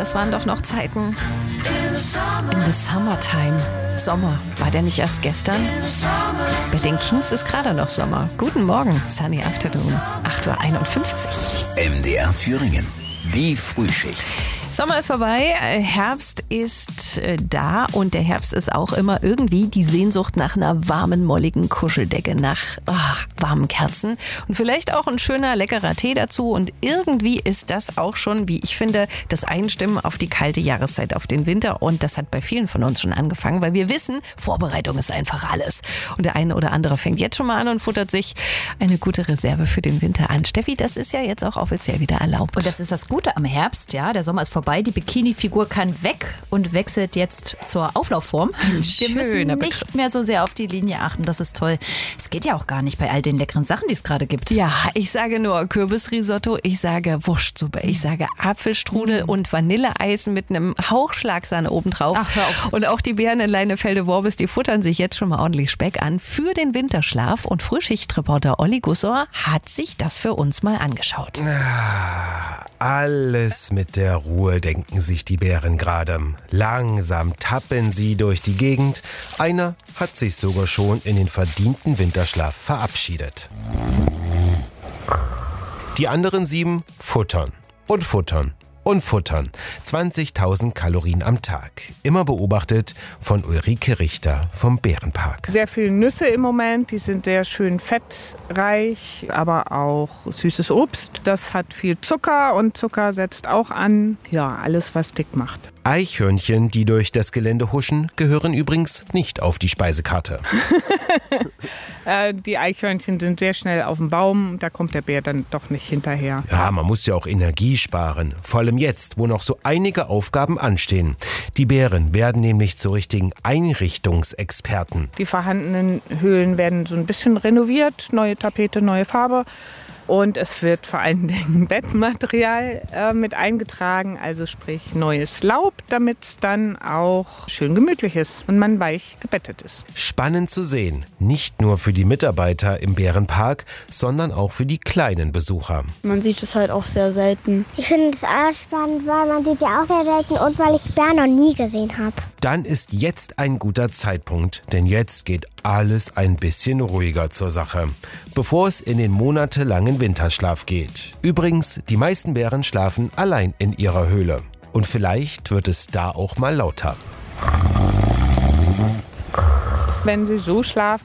das waren doch noch Zeiten. In the Summertime. Sommer. War der nicht erst gestern? Bei den Kings ist gerade noch Sommer. Guten Morgen, Sunny Afternoon. 8:51 Uhr. MDR Thüringen. Die Frühschicht. Sommer ist vorbei, Herbst ist da und der Herbst ist auch immer irgendwie die Sehnsucht nach einer warmen, molligen Kuscheldecke, nach warmen Kerzen und vielleicht auch ein schöner, leckerer Tee dazu. Und irgendwie ist das auch schon, wie ich finde, das Einstimmen auf die kalte Jahreszeit, auf den Winter. Und das hat bei vielen von uns schon angefangen, weil wir wissen, Vorbereitung ist einfach alles. Und der eine oder andere fängt jetzt schon mal an und futtert sich eine gute Reserve für den Winter an. Steffi, das ist ja jetzt auch offiziell wieder erlaubt. Und das ist das Gute am Herbst, ja. Der Sommer ist vorbei. Die Bikini-Figur kann weg und wechselt jetzt zur Auflaufform. Wir müssen nicht mehr so sehr auf die Linie achten. Das ist toll. Es geht ja auch gar nicht bei all den leckeren Sachen, die es gerade gibt. Ja, ich sage nur Kürbisrisotto, ich sage Wurstsuppe, ich sage Apfelstrudel und Vanilleeis mit einem Hauch Schlagsahne obendrauf. Ach, hör auf. Und auch die Bären in Leinefelde-Worbis, die futtern sich jetzt schon mal ordentlich Speck an für den Winterschlaf. Und Frühschichtreporter Olli Gussor hat sich das für uns mal angeschaut. Alles mit der Ruhe, denken sich die Bären gerade. Langsam tappen sie durch die Gegend. Einer hat sich sogar schon in den verdienten Winterschlaf verabschiedet. Die anderen 7 futtern und futtern und futtern. 20.000 Kalorien am Tag. Immer beobachtet von Ulrike Richter vom Bärenpark. Sehr viele Nüsse im Moment, die sind sehr schön fettreich, aber auch süßes Obst. Das hat viel Zucker und Zucker setzt auch an. Ja, alles, was dick macht. Eichhörnchen, die durch das Gelände huschen, gehören übrigens nicht auf die Speisekarte. Die Eichhörnchen sind sehr schnell auf dem Baum, da kommt der Bär dann doch nicht hinterher. Ja, man muss ja auch Energie sparen. Vor allem jetzt, wo noch so einige Aufgaben anstehen. Die Bären werden nämlich zu richtigen Einrichtungsexperten. Die vorhandenen Höhlen werden so ein bisschen renoviert, neue Tapete, neue Farbe. Und es wird vor allen Dingen Bettmaterial mit eingetragen, also sprich neues Laub, damit es dann auch schön gemütlich ist und man weich gebettet ist. Spannend zu sehen, nicht nur für die Mitarbeiter im Bärenpark, sondern auch für die kleinen Besucher. Man sieht es halt auch sehr selten. Ich finde es auch spannend, weil man sieht ja auch sehr selten und weil ich Bären noch nie gesehen habe. Dann ist jetzt ein guter Zeitpunkt, denn jetzt geht alles ein bisschen ruhiger zur Sache, bevor es in den monatelangen Winterschlaf geht. Übrigens, die meisten Bären schlafen allein in ihrer Höhle. Und vielleicht wird es da auch mal lauter. Wenn sie so schlafen,